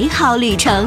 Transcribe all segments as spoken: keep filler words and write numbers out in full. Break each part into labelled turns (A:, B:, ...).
A: 美好旅程。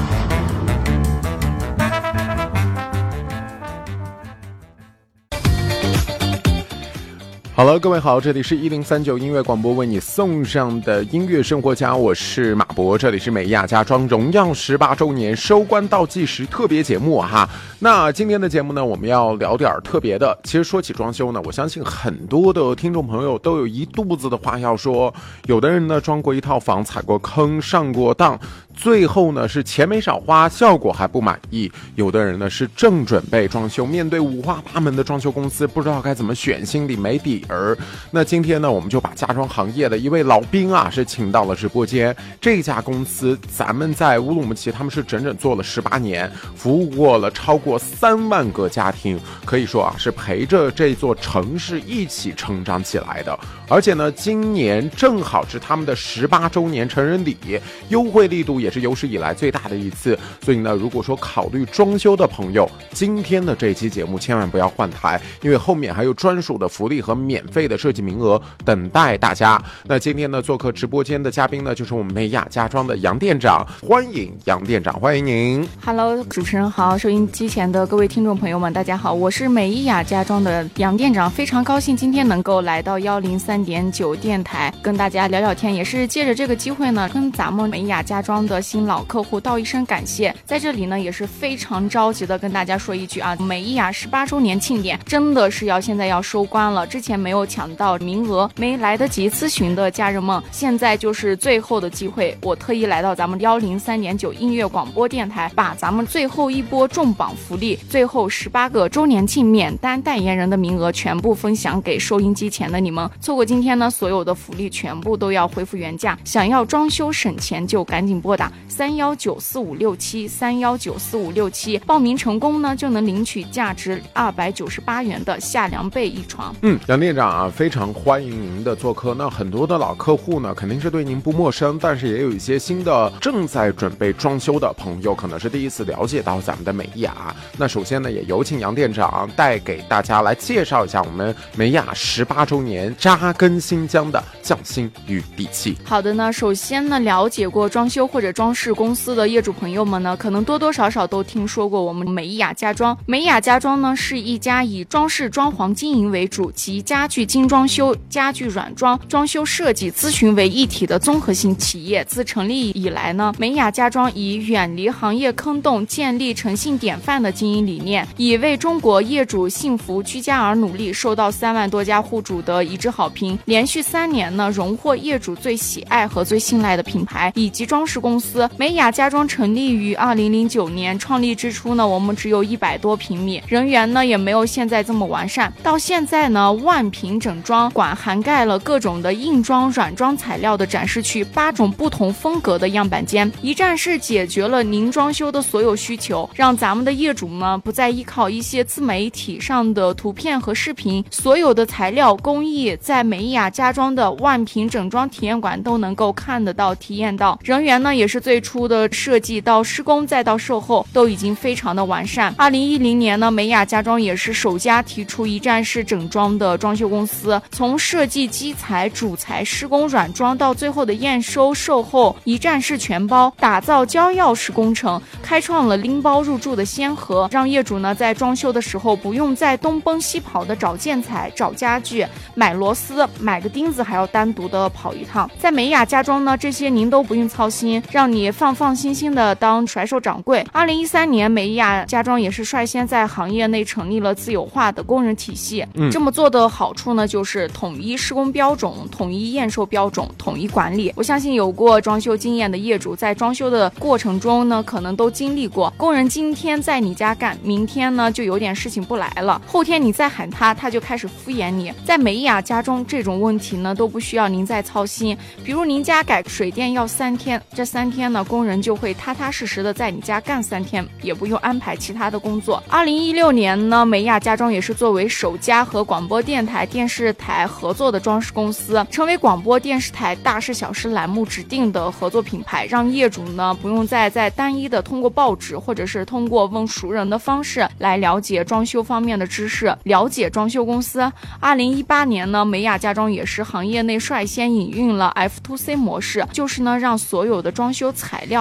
B: 好了，各位好，这里是一零三九音乐广播为你送上的音乐生活家，我是马博，这里是美亚家装荣耀十八周年收官倒计时特别节目哈。那今天的节目呢，我们要聊点特别的。其实说起装修呢，我相信很多的听众朋友都有一肚子的话要说。有的人呢装过一套房，踩过坑，上过当，最后呢是钱没少花，效果还不满意。有的人呢是正准备装修，面对五花八门的装修公司，不知道该怎么选，心里没底。而那今天呢，我们就把家装行业的一位老兵啊，是请到了直播间。这家公司咱们在乌鲁木齐，他们是整整做了十八年，服务过了超过三万个家庭，可以说啊，是陪着这座城市一起成长起来的。而且呢，今年正好是他们的十八周年成人礼，优惠力度也是有史以来最大的一次。所以呢，如果说考虑装修的朋友，今天的这期节目千万不要换台，因为后面还有专属的福利和免费的设计名额等待大家。那今天呢，做客直播间的嘉宾呢，就是我们美亚家装的杨店长，欢迎杨店长，欢迎您。
C: Hello， 主持人好，收音机前的各位听众朋友们，大家好，我是美亚家装的杨店长，非常高兴今天能够来到幺零三点九电台，跟大家聊聊天，也是借着这个机会呢，跟咱们美亚家装的新老客户道一声感谢。在这里呢，也是非常着急的跟大家说一句啊，美亚十八周年庆典真的是要现在要收官了，之前没有抢到名额，没来得及咨询的家人们，现在就是最后的机会。我特意来到咱们幺零三点九音乐广播电台，把咱们最后一波重磅福利，最后十八个周年庆免单代言人的名额全部分享给收音机前的你们。错过今天呢，所有的福利全部都要恢复原价。想要装修省钱就赶紧拨打三幺九四五六七三幺九四五六七，报名成功呢就能领取价值二百九十八元的夏凉被一床。
B: 嗯，杨店长啊，非常欢迎您的做客。那很多的老客户呢，肯定是对您不陌生，但是也有一些新的正在准备装修的朋友，可能是第一次了解到咱们的美亚。那首先呢，也有请杨店长带给大家来介绍一下我们美亚十八周年扎根新疆的匠心与底气。
C: 好的呢，首先呢，了解过装修或者装饰公司的业主朋友们呢，可能多多少少都听说过我们美亚家装。美亚家装呢，是一家以装饰装潢经营为主，及家具精装修、家具软装、装修设计咨询为一体的综合性企业。自成立以来呢，美亚家装以远离行业坑洞，建立诚信典范的经营理念，以为中国业主幸福居家而努力，受到三万多家户主的一致好评，连续三年呢荣获业主最喜爱和最信赖的品牌以及装饰公司。美亚家装成立于二零零九年，创立之初呢，我们只有一百多平米，人员呢也没有现在这么完善。到现在呢，万平整装馆涵盖了各种的硬装、软装材料的展示区，八种不同风格的样板间，一站式解决了您装修的所有需求，让咱们的业主呢不再依靠一些自媒体上的图片和视频，所有的材料工艺在美亚家装的万平整装体验馆都能够看得到、体验到。人员呢也是最初的设计到施工再到售后都已经非常的完善。二零一零年呢，美亚家装也是首家提出一站式整装的装修公司，从设计基材、主材、施工、软装到最后的验收、售后一站式全包，打造交钥匙工程，开创了拎包入住的先河，让业主呢在装修的时候不用再东奔西跑的找建材、找家具、买螺丝、买个钉子，还要单独的跑一趟。在美亚家装呢，这些您都不用操心，让你放放心心的当甩手掌柜。二零一三年，美亚家装也是率先在行业内成立了自有化的工人体系。嗯，这么做的好处呢，就是统一施工标准、统一验收标准、统一管理。我相信有过装修经验的业主，在装修的过程中呢，可能都经历过，工人今天在你家干，明天呢就有点事情不来了，后天你再喊他，他就开始敷衍你。在美亚家装，这种问题呢都不需要您再操心。比如您家改水电要三天，这三天呢，工人就会踏踏实实的在你家干三天，也不用安排其他的工作。二零一六年呢，美亚家装也是作为首家和广播电台、电视台合作的装饰公司，成为广播电视台大事小事栏目指定的合作品牌，让业主呢不用再在单一的通过报纸或者是通过问熟人的方式来了解装修方面的知识，了解装修公司。二零一八年呢，美亚家装也是行业内率先引运了 F 二 C 模式，就是呢让所有的装修材料